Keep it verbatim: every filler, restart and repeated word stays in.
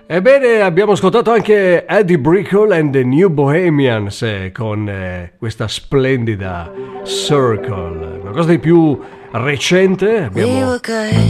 Ebbene, abbiamo ascoltato anche Eddie Brickell and the New Bohemians eh, con eh, questa splendida Circle, qualcosa di più recente. Abbiamo